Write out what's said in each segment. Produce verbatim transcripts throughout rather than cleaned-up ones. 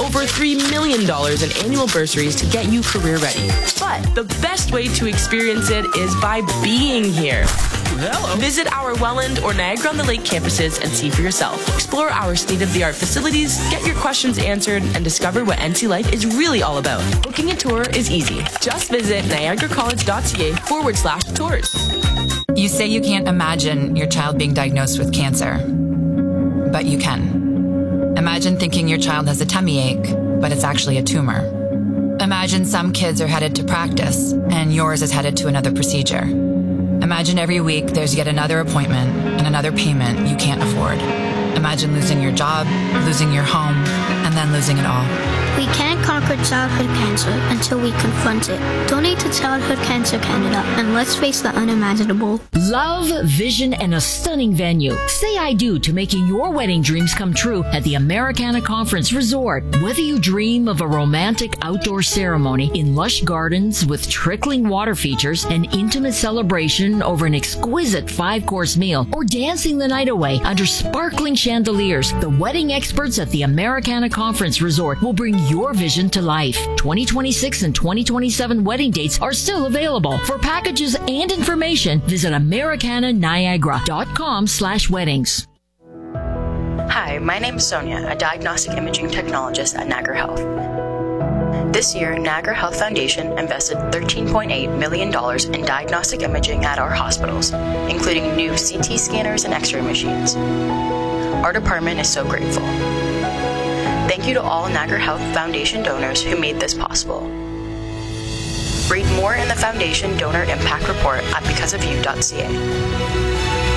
over three million dollars in annual bursaries to get you career ready. But the best way to experience it is by being here. Hello. Visit our Welland or Niagara-on-the-Lake campuses and see for yourself. Explore our state-of-the-art facilities, get your questions answered, and discover what N C Life is really all about. Booking a tour is easy. Just visit niagaracollege.ca forward slash tours. You say you can't imagine your child being diagnosed with cancer, but you can. Imagine thinking your child has a tummy ache, but it's actually a tumor. Imagine some kids are headed to practice, and yours is headed to another procedure. Imagine every week there's yet another appointment and another payment you can't afford. Imagine losing your job, losing your home, and then losing it all. We can't conquer childhood cancer until we confront it. Donate to Childhood Cancer Canada and let's face the unimaginable. Love, vision, and a stunning venue. Say I do to making your wedding dreams come true at the Americana Conference Resort. Whether you dream of a romantic outdoor ceremony in lush gardens with trickling water features, an intimate celebration over an exquisite five-course meal, or dancing the night away under sparkling chandeliers, the wedding experts at the Americana Conference Resort will bring your vision to life. twenty twenty-six and twenty twenty-seven wedding dates are still available. For packages and information, visit americana niagara dot com slash weddings. Hi, my name is Sonia, a diagnostic imaging technologist at Niagara Health. This year, Niagara Health Foundation invested thirteen point eight million dollars in diagnostic imaging at our hospitals, including new C T scanners and X-ray machines. Our department is so grateful. Thank you to all Niagara Health Foundation donors who made this possible. Read more in the Foundation Donor Impact Report at because of you dot c a.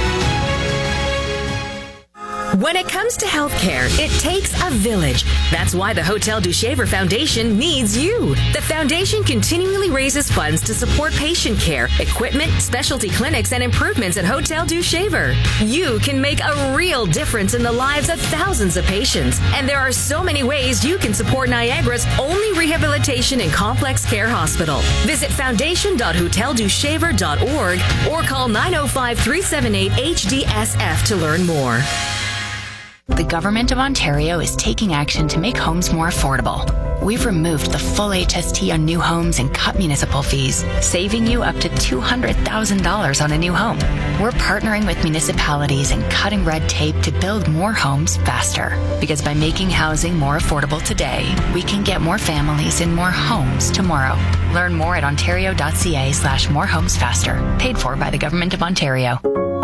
When it comes to healthcare, it takes a village. That's why the Hotel du Shaver Foundation needs you. The foundation continually raises funds to support patient care, equipment, specialty clinics, and improvements at Hotel du Shaver. You can make a real difference in the lives of thousands of patients. And there are so many ways you can support Niagara's only rehabilitation and complex care hospital. Visit foundation dot hotel du shaver dot org or call nine oh five, three seven eight, H D S F to learn more. The Government of Ontario is taking action to make homes more affordable. We've removed the full H S T on new homes and cut municipal fees, saving you up to two hundred thousand dollars on a new home. We're partnering with municipalities and cutting red tape to build more homes faster. Because by making housing more affordable today, we can get more families in more homes tomorrow. Learn more at ontario dot c a slash more homes faster. Paid for by the Government of Ontario.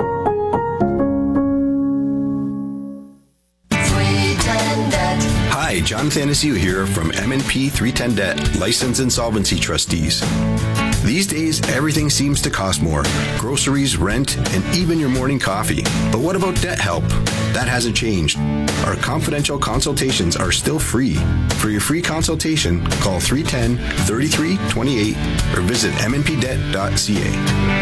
Hi, John Thanasiu here from M and P three ten Debt, Licensed Insolvency Trustees. These days, everything seems to cost more. Groceries, rent, and even your morning coffee. But what about debt help? That hasn't changed. Our confidential consultations are still free. For your free consultation, call three one zero, three three two eight or visit m n p debt dot c a.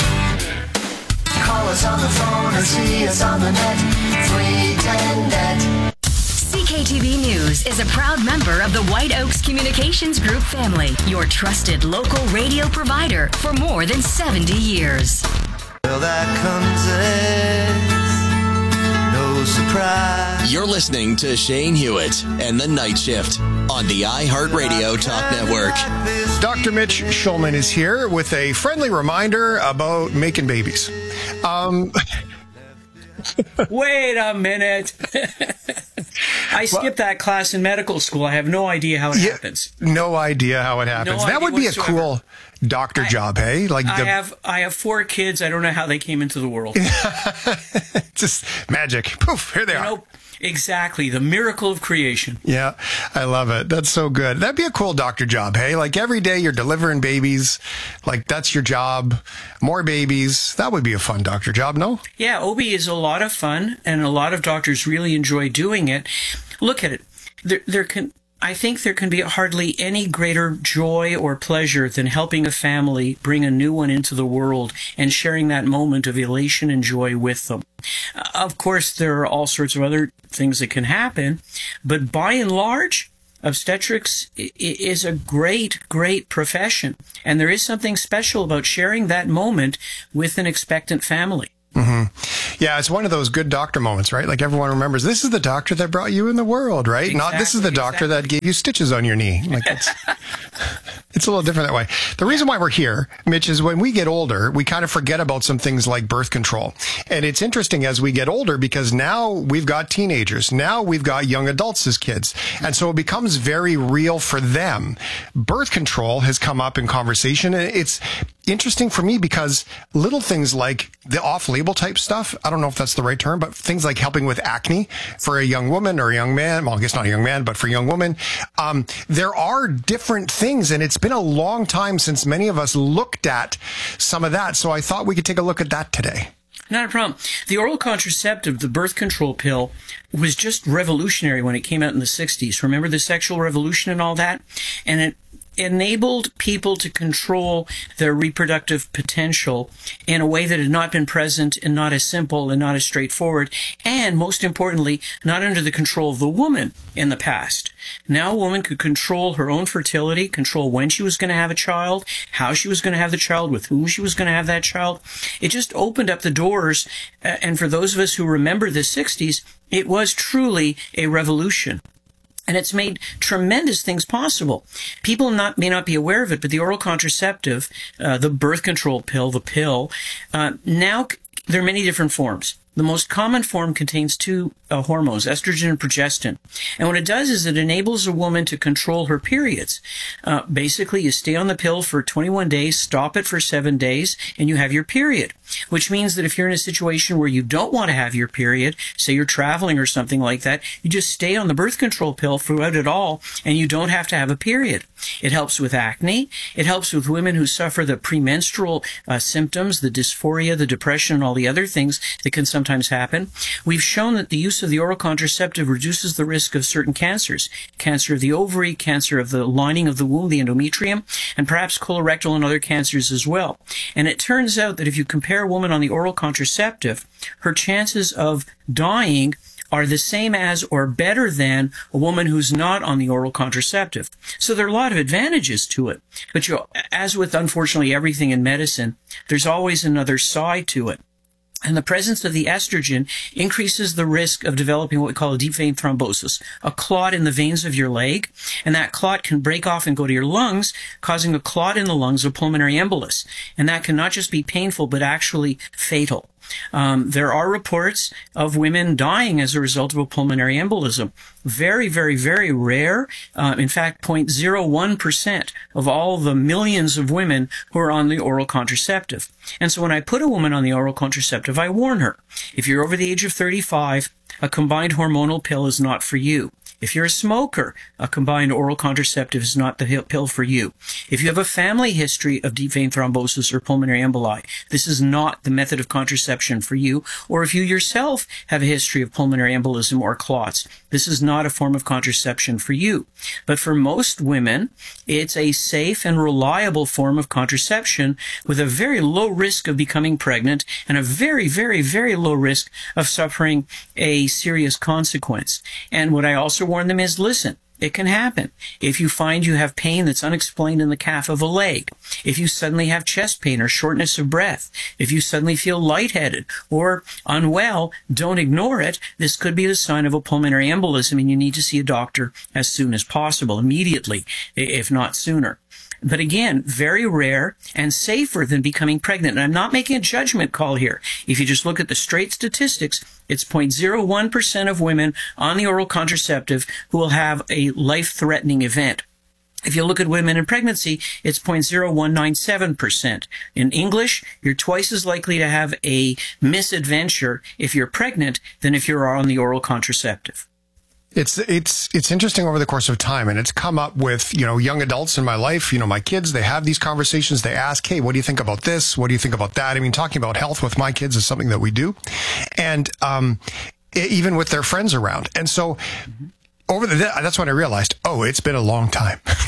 Call us on the phone or see us on the net. three ten debt. C K T V News is a proud member of the White Oaks Communications Group family, your trusted local radio provider for more than seventy years. Well, that comes as no surprise. You're listening to Shane Hewitt and The Night Shift on the iHeartRadio Talk Network. Doctor Mitch Schulman is here with a friendly reminder about making babies. Um... Wait a minute. I skipped well, that class in medical school. I have no idea how it yeah, happens. No idea how it happens. No that would be whatsoever. a cool doctor I, job, hey? Like I the... have I have four kids. I don't know how they came into the world. Just magic. Poof, here they you are. Know, exactly. The miracle of creation. Yeah, I love it. That's so good. That'd be a cool doctor job, hey? Like every day you're delivering babies. Like that's your job. More babies. That would be a fun doctor job, no? Yeah, O B is a lot of fun, and a lot of doctors really enjoy doing it. Look at it. There, there can, I think there can be hardly any greater joy or pleasure than helping a family bring a new one into the world and sharing that moment of elation and joy with them. Uh, of course, there are all sorts of other things that can happen, but by and large, obstetrics is a great, great profession, and there is something special about sharing that moment with an expectant family. Mm-hmm. Yeah, it's one of those good doctor moments, right? Like everyone remembers, this is the doctor that brought you in the world, right? Exactly, Not this is the doctor exactly. that gave you stitches on your knee. Like it's, it's a little different that way. The reason why we're here, Mitch, is when we get older, we kind of forget about some things like birth control. And it's interesting as we get older because now we've got teenagers. Now we've got young adults as kids. And so it becomes very real for them. Birth control has come up in conversation. And it's interesting for me because little things like the off-label type stuff, I don't know if that's the right term, but things like helping with acne for a young woman or a young man, well, I guess not a young man, but for a young woman, um, there are different things. And it's been a long time since many of us looked at some of that. So I thought we could take a look at that today. Not a problem. The oral contraceptive, the birth control pill, was just revolutionary when it came out in the sixties. Remember the sexual revolution and all that? And it enabled people to control their reproductive potential in a way that had not been present and not as simple and not as straightforward, and most importantly, not under the control of the woman in the past. Now a woman could control her own fertility, control when she was going to have a child, how she was going to have the child, with whom she was going to have that child. It just opened up the doors, uh, and for those of us who remember the sixties, it was truly a revolution. And it's made tremendous things possible. People not, may not be aware of it, but the oral contraceptive, uh, the birth control pill, the pill, uh, now there are many different forms. The most common form contains two uh, hormones, estrogen and progestin. And what it does is it enables a woman to control her periods. Uh, basically, you stay on the pill for twenty-one days, stop it for seven days, and you have your period. Which means that if you're in a situation where you don't want to have your period, say you're traveling or something like that, you just stay on the birth control pill throughout it all, and you don't have to have a period. It helps with acne. It helps with women who suffer the premenstrual uh, symptoms, the dysphoria, the depression, and all the other things that can sometimes happen. We've shown that the use of the oral contraceptive reduces the risk of certain cancers, cancer of the ovary, cancer of the lining of the womb, the endometrium, and perhaps colorectal and other cancers as well. And it turns out that if you compare a woman on the oral contraceptive, her chances of dying are the same as or better than a woman who's not on the oral contraceptive. So there are a lot of advantages to it. But you, as with unfortunately everything in medicine, there's always another side to it. And the presence of the estrogen increases the risk of developing what we call a deep vein thrombosis, a clot in the veins of your leg. And that clot can break off and go to your lungs, causing a clot in the lungs, a pulmonary embolus. And that can not just be painful, but actually fatal. Um, there are reports of women dying as a result of a pulmonary embolism. Very, very, very rare. Uh, in fact, zero point zero one percent of all the millions of women who are on the oral contraceptive. And so when I put a woman on the oral contraceptive, I warn her, if you're over the age of thirty-five, a combined hormonal pill is not for you. If you're a smoker, a combined oral contraceptive is not the pill for you. If you have a family history of deep vein thrombosis or pulmonary emboli, this is not the method of contraception for you. Or if you yourself have a history of pulmonary embolism or clots, this is not a form of contraception for you. But for most women, it's a safe and reliable form of contraception with a very low risk of becoming pregnant and a very, very, very low risk of suffering a serious consequence. And what I also warn them is, listen, it can happen. If you find you have pain that's unexplained in the calf of a leg, if you suddenly have chest pain or shortness of breath, if you suddenly feel lightheaded or unwell, don't ignore it. This could be the sign of a pulmonary embolism, and you need to see a doctor as soon as possible, immediately, if not sooner. But again, very rare and safer than becoming pregnant. And I'm not making a judgment call here. If you just look at the straight statistics, it's zero point zero one percent of women on the oral contraceptive who will have a life-threatening event. If you look at women in pregnancy, it's zero point zero one nine seven percent. In English, you're twice as likely to have a misadventure if you're pregnant than if you're on the oral contraceptive. It's it's it's interesting over the course of time, and it's come up with, you know, young adults in my life, you know, my kids, they have these conversations. They ask, hey, what do you think about this? What do you think about that? I mean, talking about health with my kids is something that we do. And um, even with their friends around. And so over the, that's when I realized, oh, it's been a long time.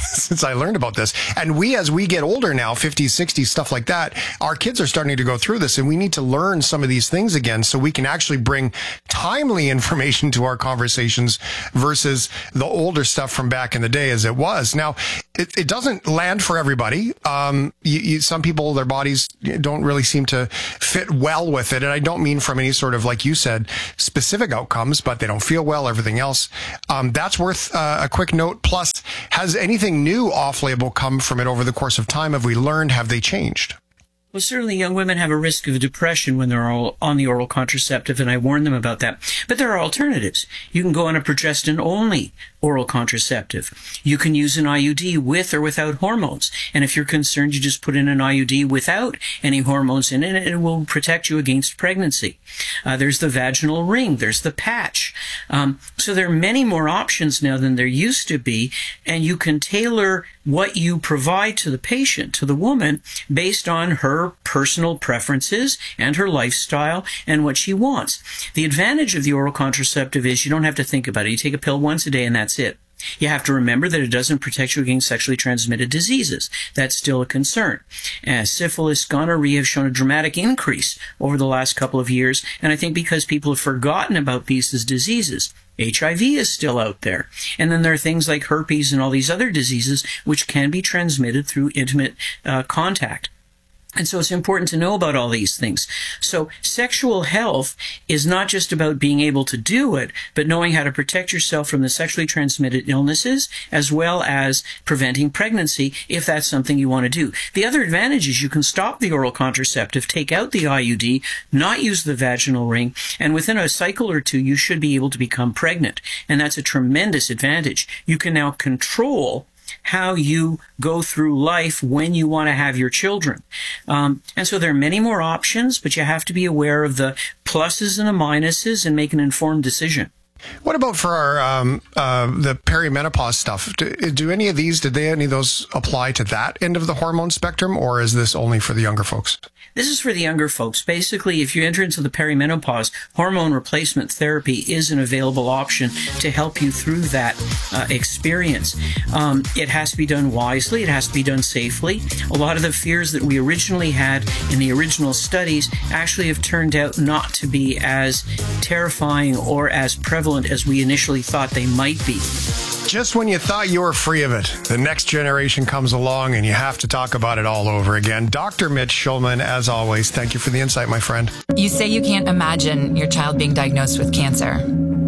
since I learned about this. And we, as we get older now, fifties, sixties, stuff like that, our kids are starting to go through this, and we need to learn some of these things again so we can actually bring timely information to our conversations versus the older stuff from back in the day as it was. Now, it, it doesn't land for everybody. Um, you, you, some people, their bodies don't really seem to fit well with it. And I don't mean from any sort of, like you said, specific outcomes, but they don't feel well, everything else. Um, that's worth uh, a quick note. Plus, has anything new off-label come from it over the course of time? Have we learned? Have they changed? Well, certainly young women have a risk of depression when they're all on the oral contraceptive, and I warn them about that. But there are alternatives. You can go on a progestin-only oral contraceptive. You can use an I U D with or without hormones. And if you're concerned, you just put in an I U D without any hormones in it, and it will protect you against pregnancy. Uh, there's the vaginal ring. There's the patch. Um, so there are many more options now than there used to be, and you can tailor what you provide to the patient, to the woman, based on her personal preferences and her lifestyle and what she wants. The advantage of the oral contraceptive is you don't have to think about it. You take a pill once a day and that's it. You have to remember that it doesn't protect you against sexually transmitted diseases. That's still a concern. Uh, syphilis, gonorrhea have shown a dramatic increase over the last couple of years, and I think because people have forgotten about these as diseases. H I V is still out there. And then there are things like herpes and all these other diseases which can be transmitted through intimate uh, contact. And so it's important to know about all these things. So sexual health is not just about being able to do it, but knowing how to protect yourself from the sexually transmitted illnesses, as well as preventing pregnancy, if that's something you want to do. The other advantage is you can stop the oral contraceptive, take out the I U D, not use the vaginal ring, and within a cycle or two, you should be able to become pregnant. And that's a tremendous advantage. You can now control how you go through life when you want to have your children. Um, and so there are many more options, but you have to be aware of the pluses and the minuses and make an informed decision. What about for our um, uh, the perimenopause stuff? Do, do any of these, did they any of those apply to that end of the hormone spectrum, or is this only for the younger folks? This is for the younger folks. Basically, if you enter into the perimenopause, hormone replacement therapy is an available option to help you through that uh, experience. Um, it has to be done wisely. It has to be done safely. A lot of the fears that we originally had in the original studies actually have turned out not to be as terrifying or as prevalent as we initially thought they might be. Just when you thought you were free of it, the next generation comes along and you have to talk about it all over again. Doctor Mitch Schulman, as always, thank you for the insight, my friend. You say you can't imagine your child being diagnosed with cancer,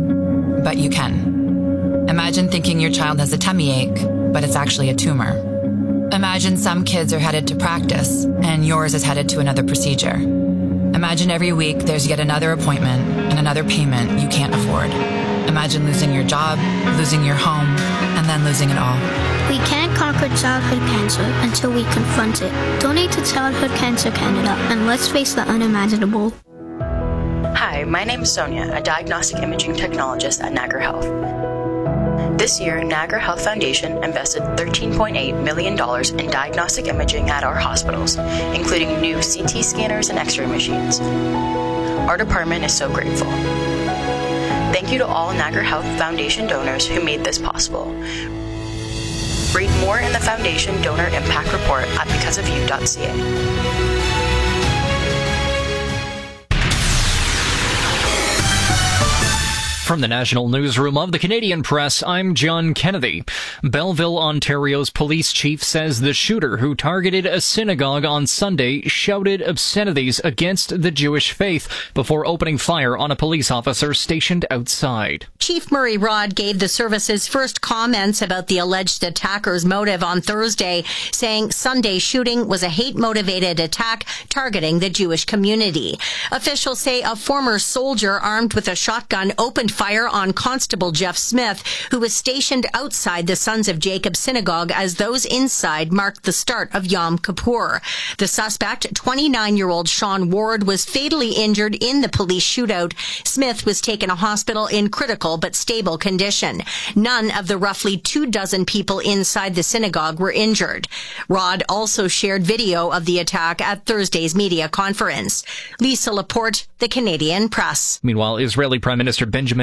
but you can. Imagine thinking your child has a tummy ache, but it's actually a tumor. Imagine some kids are headed to practice and yours is headed to another procedure. Imagine every week there's yet another appointment and another payment you can't afford. Imagine losing your job, losing your home, and then losing it all. We can't conquer childhood cancer until we confront it. Donate to Childhood Cancer Canada, and let's face the unimaginable. Hi, my name is Sonia, a diagnostic imaging technologist at Niagara Health. This year, Niagara Health Foundation invested thirteen point eight million dollars in diagnostic imaging at our hospitals, including new C T scanners and X-ray machines. Our department is so grateful. Thank you to all Niagara Health Foundation donors who made this possible. Read more in the Foundation Donor Impact Report at because of you dot c a. From the National Newsroom of the Canadian Press, I'm John Kennedy. Belleville, Ontario's police chief says the shooter who targeted a synagogue on Sunday shouted obscenities against the Jewish faith before opening fire on a police officer stationed outside. Chief Murray Rod gave the service's first comments about the alleged attacker's motive on Thursday, saying Sunday's shooting was a hate-motivated attack targeting the Jewish community. Officials say a former soldier armed with a shotgun opened fire on Constable Jeff Smith, who was stationed outside the Sons of Jacob synagogue as those inside marked the start of Yom Kippur. The suspect, twenty-nine-year-old Sean Ward, was fatally injured in the police shootout. Smith was taken to hospital in critical but stable condition. None of the roughly two dozen people inside the synagogue were injured. Rod also shared video of the attack at Thursday's media conference. Lisa Laporte, The Canadian Press. Meanwhile, Israeli Prime Minister Benjamin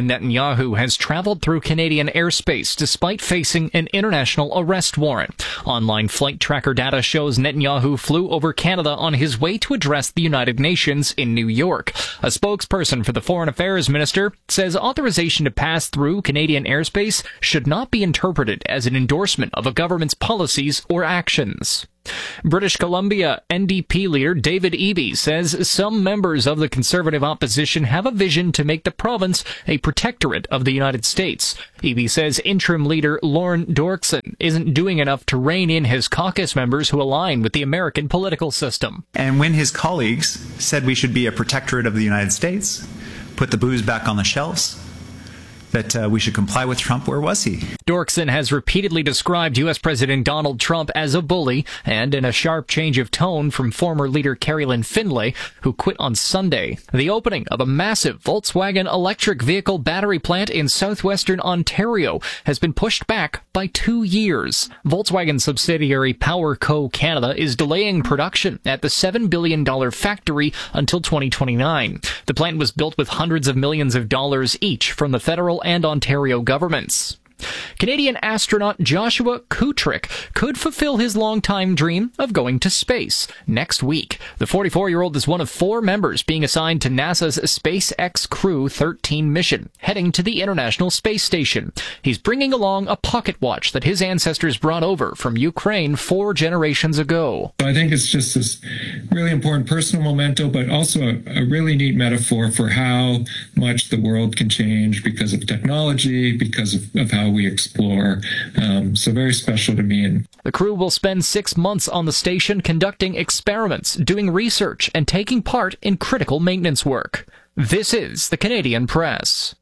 Benjamin Netanyahu has traveled through Canadian airspace despite facing an international arrest warrant. Online flight tracker data shows Netanyahu flew over Canada on his way to address the United Nations in New York. A spokesperson for the Foreign Affairs Minister says authorization to pass through Canadian airspace should not be interpreted as an endorsement of a government's policies or actions. British Columbia N D P leader David Eby says some members of the Conservative opposition have a vision to make the province a protectorate of the United States. Eby says interim leader Lorne Dorkson isn't doing enough to rein in his caucus members who align with the American political system. And when his colleagues said we should be a protectorate of the United States, put the booze back on the shelves, that uh, we should comply with Trump, where was he? Dorkson has repeatedly described U S President Donald Trump as a bully, and in a sharp change of tone from former leader Carolyn Findlay, who quit on Sunday. The opening of a massive Volkswagen electric vehicle battery plant in southwestern Ontario has been pushed back by two years. Volkswagen subsidiary PowerCo Canada is delaying production at the seven billion dollars factory until twenty twenty-nine. The plant was built with hundreds of millions of dollars each from the federal and Ontario governments. Canadian astronaut Joshua Kutrick could fulfill his longtime dream of going to space next week. The forty-four-year-old is one of four members being assigned to NASA's SpaceX Crew thirteen mission, heading to the International Space Station. He's bringing along a pocket watch that his ancestors brought over from Ukraine four generations ago. I think it's just this really important personal memento, but also a, a really neat metaphor for how much the world can change because of technology, because of, of how we explore. Um, so very special to me. And the crew will spend six months on the station conducting experiments, doing research, and taking part in critical maintenance work. This is the Canadian Press.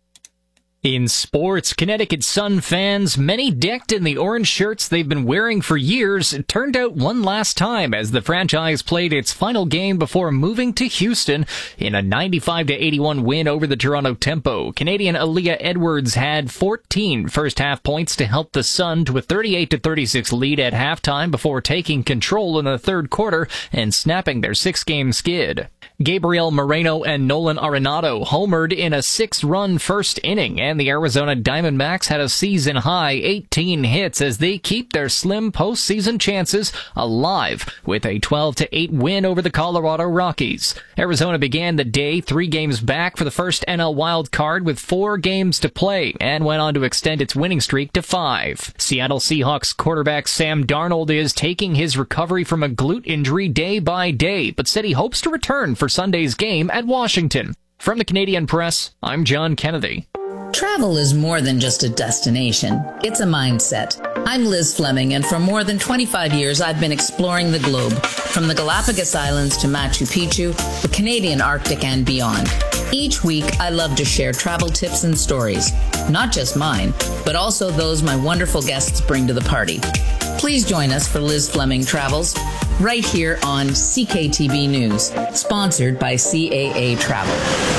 In sports, Connecticut Sun fans, many decked in the orange shirts they've been wearing for years, turned out one last time as the franchise played its final game before moving to Houston in a ninety-five to eighty-one win over the Toronto Tempo. Canadian Aaliyah Edwards had fourteen first-half points to help the Sun to a thirty-eight to thirty-six lead at halftime before taking control in the third quarter and snapping their six-game skid. Gabriel Moreno and Nolan Arenado homered in a six-run first inning, and the Arizona Diamondbacks had a season-high eighteen hits as they keep their slim postseason chances alive with a twelve to eight win over the Colorado Rockies. Arizona began the day three games back for the first N L wild card with four games to play and went on to extend its winning streak to five. Seattle Seahawks quarterback Sam Darnold is taking his recovery from a glute injury day by day, but said he hopes to return for Sunday's game at Washington. From the Canadian Press, I'm John Kennedy. Travel is more than just a destination. It's a mindset. I'm Liz Fleming, and for more than twenty-five years, I've been exploring the globe, from the Galapagos Islands to Machu Picchu, the Canadian Arctic, and beyond. Each week, I love to share travel tips and stories, not just mine, but also those my wonderful guests bring to the party. Please join us for Liz Fleming Travels, right here on C K T B News, sponsored by C A A Travel.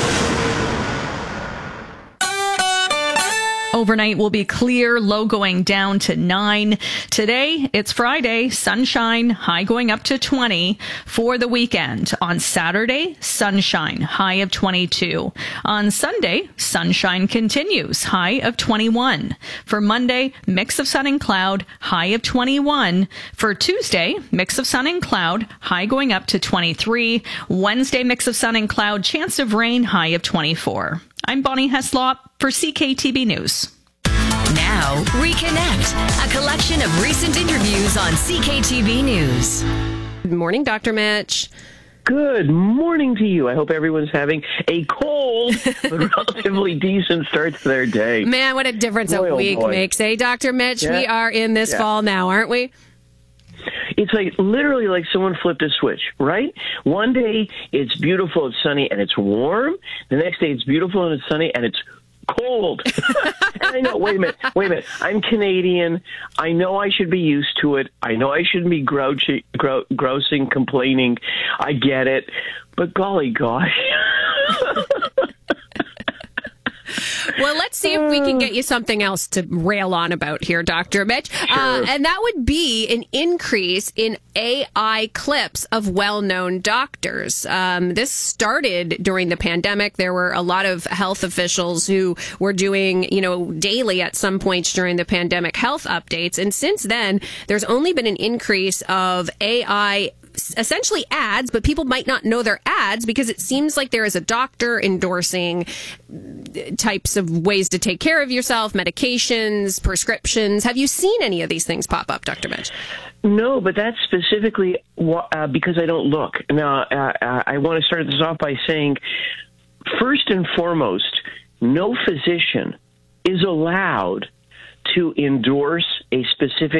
Overnight will be clear, low going down to nine. Today, it's Friday, sunshine, high going up to twenty. For the weekend, on Saturday, sunshine, high of twenty-two. On Sunday, sunshine continues, high of twenty-one. For Monday, mix of sun and cloud, high of twenty-one. For Tuesday, mix of sun and cloud, high going up to twenty-three. Wednesday, mix of sun and cloud, chance of rain, high of twenty-four. I'm Bonnie Heslop for C K T B News. Now, Reconnect, a collection of recent interviews on C K T B News. Good morning, Doctor Mitch. Good morning to you. I hope everyone's having a cold but relatively decent start to their day. Man, what a difference boy, a oh week boy. makes, eh, Doctor Mitch? Yeah. We are in this Yeah. fall now, aren't we? It's like literally like someone flipped a switch, right? One day it's beautiful, it's sunny, and it's warm. The next day it's beautiful and it's sunny and it's cold. And I know, wait a minute, wait a minute. I'm Canadian. I know I should be used to it. I know I shouldn't be grouchy, gro- grousing, complaining. I get it. But golly gosh. Well, let's see if we can get you something else to rail on about here, Doctor Mitch. Sure. Uh, and that would be an increase in A I clips of well-known doctors. Um, this started during the pandemic. There were a lot of health officials who were doing, you know, daily at some points during the pandemic health updates. And since then, there's only been an increase of A I essentially ads, but people might not know they're ads because it seems like there is a doctor endorsing types of ways to take care of yourself, medications, prescriptions. Have you seen any of these things pop up, Doctor Mitch? No, but that's specifically uh, because I don't look. Now, uh, I want to start this off by saying, first and foremost, no physician is allowed to endorse a specific